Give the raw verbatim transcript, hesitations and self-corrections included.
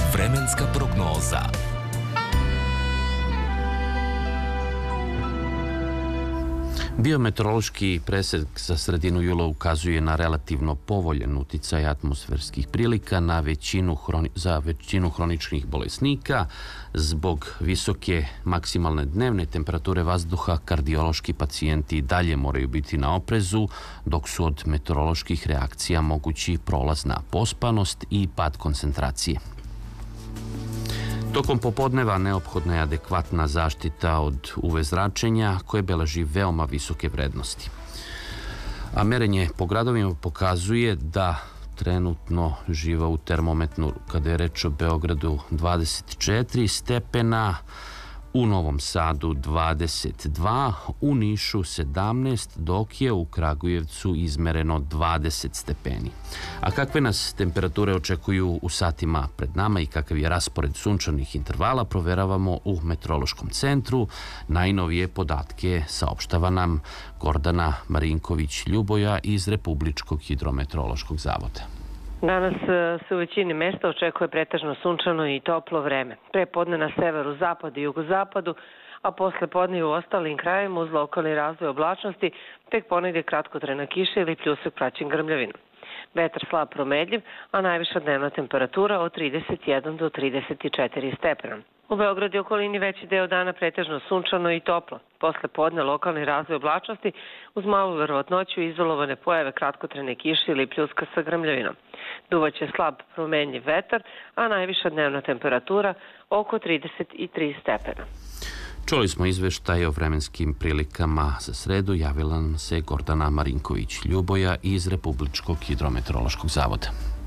Vremenska prognoza. Biometeorološki presek za sredinu jula ukazuje na relativno povoljan uticaj atmosferskih prilika na većinu hroni, za većinu hroničnih bolesnika. Zbog visoke maksimalne dnevne temperature vazduha, kardiološki pacijenti dalje moraju biti na oprezu, dok su od meteoroloških reakcija mogući prolazna pospanost i pad koncentracije. Tokom popodneva neophodna je adekvatna zaštita od U V zračenja koje beleži veoma visoke vrednosti. A merenje po gradovima pokazuje da trenutno živa u termometru, kada je reč o Beogradu, dvadeset četiri stepena, u Novom Sadu dvadeset dva, u Nišu sedamnaest, dok je u Kragujevcu izmereno dvadeset stepeni. A kakve nas temperature očekuju u satima pred nama i kakav je raspored sunčanih intervala, proveravamo u Meteorološkom centru. Najnovije podatke saopštava nam Gordana Marinković-Ljuboja iz Republičkog hidrometeorološkog zavoda. Danas se u većini mesta očekuje pretežno sunčano i toplo vreme. Pre podne na severu, zapadu i jugozapadu, a posle podne u ostalim krajevima uz lokalni razvoj oblačnosti, tek ponegdje kratkotrajna kiša ili pljusak praćen grmljavinom. Vetar slab promenljiv, a najviša dnevna temperatura od trideset jedan do trideset četiri stepena. U Beogradu i okolini veći deo dana pretežno sunčano i toplo. Posle podne lokalni razvoj oblačnosti uz malu verovatnoću izolovane pojave kratkotrajne kiše ili pljuska sa grmljavinom. Duvaće slab promenljiv vetar, a najviša dnevna temperatura oko trideset tri stepena. Čuli smo izveštaj o vremenskim prilikama za sredu. Javila nam se Gordana Marinković-Ljuboja iz Republičkog hidrometeorološkog zavoda.